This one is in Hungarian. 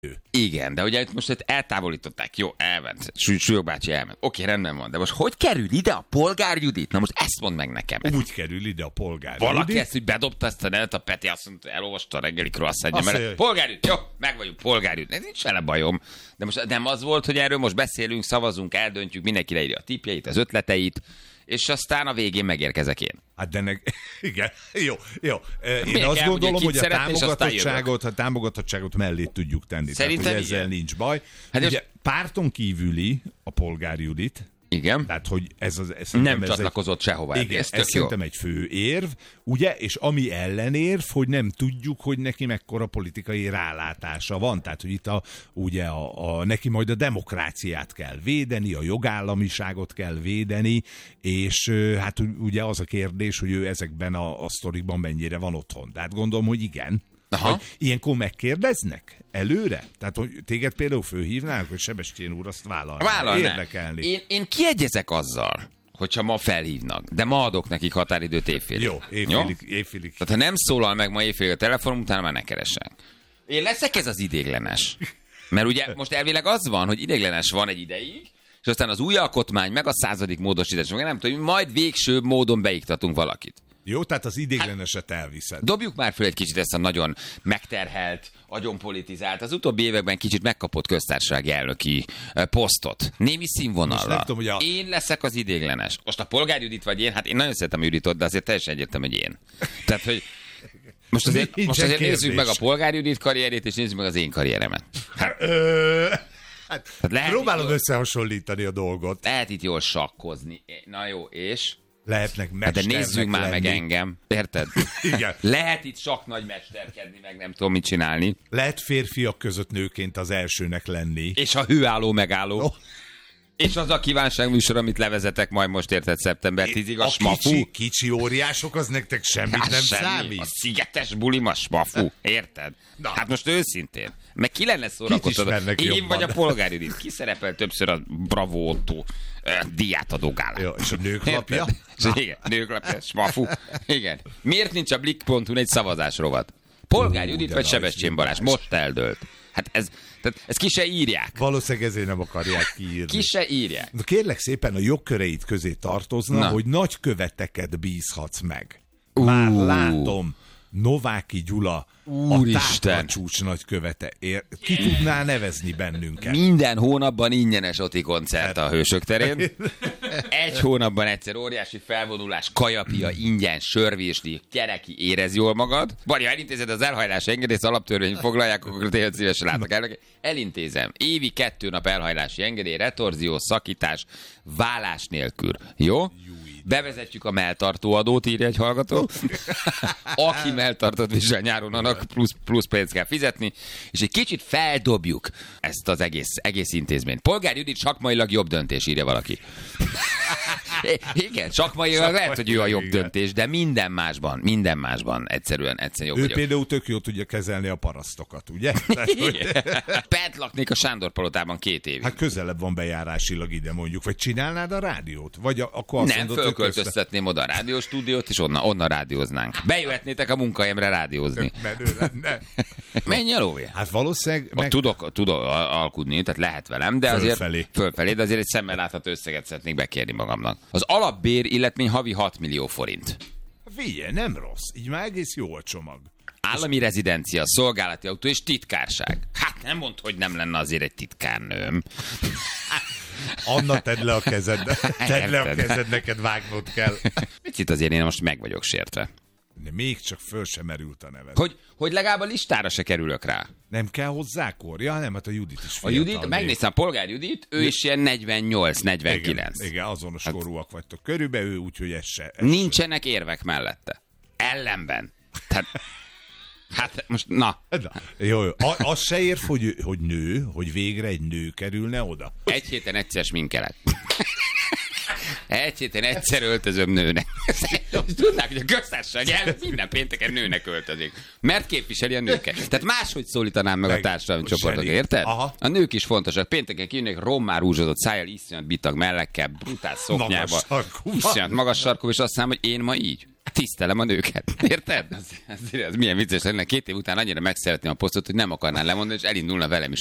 Igen, de ugye most eltávolították. Jó, elment. Súlyog bácsi elment. Oké, rendben van. De most hogy kerül ide a Polgár Judit? Na most ezt mondd meg nekem. Úgy kerül ide a Polgár Valaki Judit. ezt úgy bedobta ezt a nevet, a Peti azt mondta, elolvasta a reggeli croissantja, mert Polgár Judit, jó, meg vagyunk Polgár Judit. Nincs vele bajom. De most nem az volt, hogy erről most beszélünk, szavazunk, eldöntjük, mindenki leírja a tippjeit, az ötleteit, és aztán a végén megérkezek én. Hát de igen, jó. Én Miért azt kell, gondolom, hogy a támogatottságot mellé tudjuk tenni. Szerintem tehát, hogy ezzel igen. nincs baj. Hát ugye párton kívüli a Polgár Judit, igen. tehát, hogy ez nem csatlakozott sehova. Igen, ez szerintem egy fő érv, ugye, és ami ellenérv, hogy nem tudjuk, hogy neki mekkora politikai rálátása van. Tehát, hogy itt neki majd a demokráciát kell védeni, a jogállamiságot kell védeni, és hát ugye az a kérdés, hogy ő ezekben a sztorikban mennyire van otthon. Tehát gondolom, hogy igen. Hogy ilyenkor megkérdeznek előre? Tehát, hogy téged például fölhívnánk, hogy Sebestyén úr azt vállalná. Érdekelni. Én kiegyezek azzal, hogyha ma felhívnak, de ma adok nekik határidőt évfélig. Jó, évfélig. Tehát ha nem szólal meg ma évfélig a telefonom, utána már ne keresek. Én leszek ez az idéglenes. Mert ugye most elvileg az van, hogy idéglenes van egy ideig, és aztán az új alkotmány, meg a 100. módosítás, meg nem tudom, majd végső módon beiktatunk valakit. Jó, tehát az idégleneset elviszed. Dobjuk már föl egy kicsit ezt a nagyon megterhelt, agyonpolitizált, az utóbbi években kicsit megkapott köztársasági elnöki posztot. Némi színvonalra. Én leszek az idéglenes. Most a Polgár Judit vagy én, hát én nagyon szeretem a Juditot, de azért teljesen egyértelmű, hogy én. Tehát, hogy most azért nézzük meg a Polgár Judit karrierét, és nézzük meg az én karrieremet. Próbálom összehasonlítani a dolgot. Lehet itt jól sakkozni. Na jó, és... Lehetnek mesternek de nézzük már meg engem. Érted? Igen. Lehet itt sok nagy mesterkedni, meg nem tudom mit csinálni. Lehet férfiak között nőként az elsőnek lenni. És a hőálló megálló. Oh. És az a kívánságműsor, amit levezetek majd most érted szeptember 10-ig, a smafú. Kicsi óriások, az nektek semmit nem számít. A szigetes bulim a smafú. Érted? Na. Hát most őszintén. Meg ki lenne szórakoztató? Én vagy a Polgár Judit. Ki szerepel többször a Bravo Otto díjátadó gálán? Jó, és a nőklapja? Igen, nőklapja, smafú. Igen. Miért nincs a Blick.hu egy szavazás rovat? Polgár Judit vagy Sebestyén Balázs? Most eldőlt. Hát ez ki se írják. Valószínűleg ezért nem akarják kiírni. Ki se írják. De kérlek szépen, a jogköreid közé tartozna, hogy nagyköveteket bízhatsz meg. Már látom, Nováky Gyula, Úristen. A táplacsúcs nagykövete. Ki tudná nevezni bennünket? Minden hónapban ingyenes Oti koncert a Hősök terén. Egy hónapban egyszer óriási felvonulás, kajapia, ingyen, sörvésdi, gyereki, érez jól magad. Bari, ha elintézed az elhajlás engedélyt, alaptörvény foglalják, akkor tényleg szívesen látok el. Elintézem. Évi 2 nap elhajlási engedély, retorzió, szakítás, vállás nélkül. Jó? Bevezetjük a melltartóadót, írja egy hallgató. Aki melltartót visel nyáron, annak plusz pénzt kell fizetni, és egy kicsit feldobjuk ezt az egész intézményt. Polgár Judit sakmailag jobb döntés, írja valaki. Igen, sakmailag lehet, hogy ő a jobb döntés, de minden másban egyszerűen jobb ő vagyok. Például tök jól tudja kezelni a parasztokat, ugye? Bent laknék a Sándor palotában 2 évig. Hát közelebb van bejárásilag ide mondjuk, vagy csinálnád a rádiót? Vagy akkor azt nem, mondod, fölköltöztetném oda a rádióstúdiót, és onnan rádióznánk. Bejöhetnétek a munkahelyemre rádiózni. Menj el, Óvé. Hát valószínűleg... Tudok alkudni, tehát lehet velem, de azért fölfelé, de azért egy szemmel látható összeget szeretnék bekérni magamnak. Az alapbér illetmény havi 6 millió forint. Figyelj, nem rossz. Így már egész jó a csomag. Állami rezidencia, szolgálati autó és titkárság. Hát nem mondd, hogy nem lenne azért egy titkárnőm. Anna, tedd le a kezed. Tedd le a kezed, neked vágnod kell. Picit azért én most meg vagyok sértve. De még csak föl sem merült a neved. Hogy legalább a listára se kerülök rá. Nem kell hozzá kor? Ja, nem, hát a Judit is fiatal. A Judit, megnéztem a Polgár Judit, ő is ilyen 48-49. Igen, azonos korúak vagytok körülbelül, úgyhogy ez se. Nincsenek érvek mellette. Ellenben. Tehát... Hát most, na. Jó. Az se érv, hogy nő, hogy végre egy nő kerülne oda. Egy héten egyszer sminkelek. Egy héten egyszer öltözöm nőnek. Tudnák, hogy a köztársaság előtt minden pénteken nőnek öltözik. Mert képviseli a nőket. Tehát máshogy szólítanám meg a társadalmi csoportokat, érted? Aha. A nők is fontosak. Pénteken kijönnek rommá rúzsodott szájjal, iszonyat bitag mellekkel, brutál szoknyába, iszonyat magas sarkú, és azt hiszem, hogy én ma így. Tisztelem a nőket. Érted? Ez milyen vicces lenne. 2 év után annyira megszeretném a posztot, hogy nem akarnál lemondani, és elindulna velem is